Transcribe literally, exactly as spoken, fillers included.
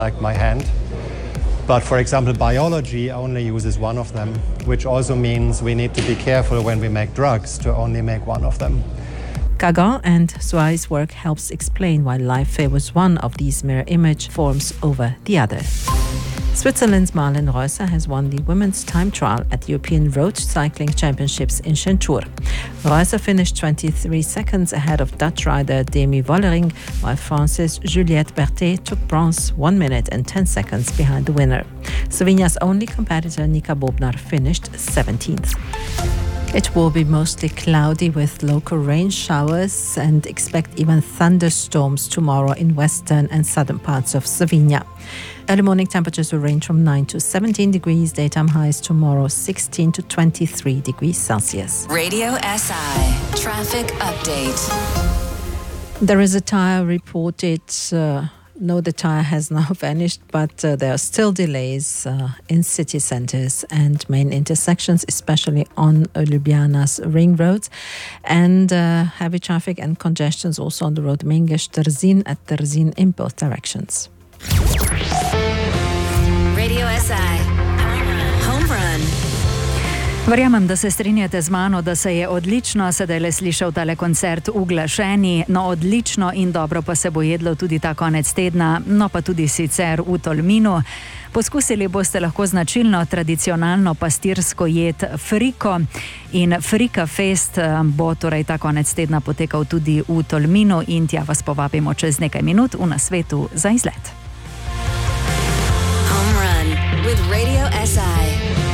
like my hand. But for example, biology only uses one of them, which also means we need to be careful when we make drugs to only make one of them. Kagan and Suai's work helps explain why life favors one of these mirror image forms over the other. Switzerland's Marlen Reusser has won the women's time trial at the European Road Cycling Championships in Chentour. Reusser finished twenty-three seconds ahead of Dutch rider Demi Vollering, while France's Juliette Berthet took bronze one minute and ten seconds behind the winner. Slovenia's only competitor Nika Bobnar finished seventeenth. It will be mostly cloudy with local rain showers and expect even thunderstorms tomorrow in western and southern parts of Slovenia. Early morning temperatures will range from nine to seventeen degrees, daytime highs tomorrow sixteen to twenty-three degrees Celsius. Radio S I Traffic Update. There is a tire reported. Uh, No, the tire has now vanished, but uh, there are still delays uh, in city centres and main intersections, especially on uh, Ljubljana's ring roads, and uh, heavy traffic and congestions also on the road Mengeš-Trzin at Trzin in both directions. Radio S I Home Run. Verjamem, da se strinjate z mano, da se je odlično sedaj slišal tale koncert Uglašeni, no odlično in dobro pa se bo jedlo tudi ta konec tedna, no pa tudi sicer v Tolminu. Poskusili boste lahko značilno tradicionalno pastirsko jed friko in Frika Fest bo torej ta konec tedna potekal tudi v Tolminu in tja vas povabimo čez nekaj minut v nasvetu za izlet.